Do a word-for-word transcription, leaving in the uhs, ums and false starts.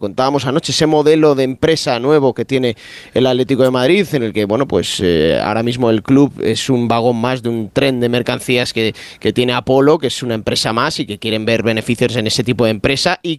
contábamos anoche, ese modelo de empresa nuevo que tiene el Atlético de Madrid, en el que, bueno, pues eh, ahora mismo el club es un vagón más de un tren de mercancías que, que tiene Apolo, que es una empresa más y que quieren ver beneficios en ese tipo de empresa y